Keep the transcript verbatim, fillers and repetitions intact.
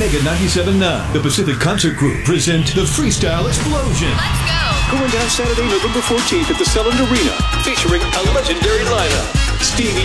Mega ninety-seven point nine. The Pacific Concert Group present the Freestyle Explosion. Let's go! Going down Saturday, November fourteenth at the Cellular Arena, featuring a legendary lineup. Stevie